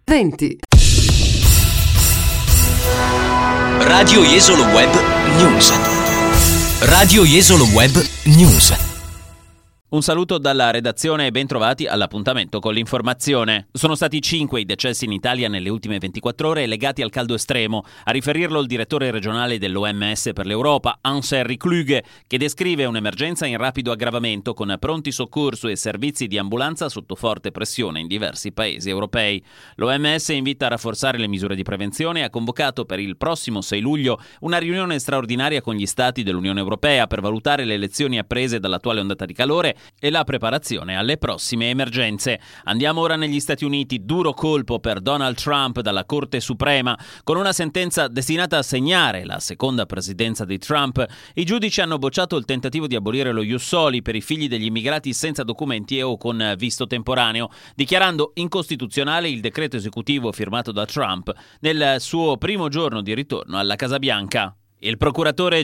20. Radio Jesolo Web News. Radio Jesolo Web News. Un saluto dalla redazione e ben trovati all'appuntamento con l'informazione. Sono stati 5 i decessi in Italia nelle ultime 24 ore legati al caldo estremo. A riferirlo il direttore regionale dell'OMS per l'Europa, Hans-Henri Kluge, che descrive un'emergenza in rapido aggravamento con pronti soccorso e servizi di ambulanza sotto forte pressione in diversi paesi europei. L'OMS invita a rafforzare le misure di prevenzione e ha convocato per il prossimo 6 luglio una riunione straordinaria con gli Stati dell'Unione Europea per valutare le lezioni apprese dall'attuale ondata di calore e la preparazione alle prossime emergenze. Andiamo ora negli Stati Uniti. Duro colpo per Donald Trump dalla Corte Suprema. Con una sentenza destinata a segnare la seconda presidenza di Trump, i giudici hanno bocciato il tentativo di abolire lo ius soli per i figli degli immigrati senza documenti o con visto temporaneo, dichiarando incostituzionale il decreto esecutivo firmato da Trump nel suo primo giorno di ritorno alla Casa Bianca. Il procuratore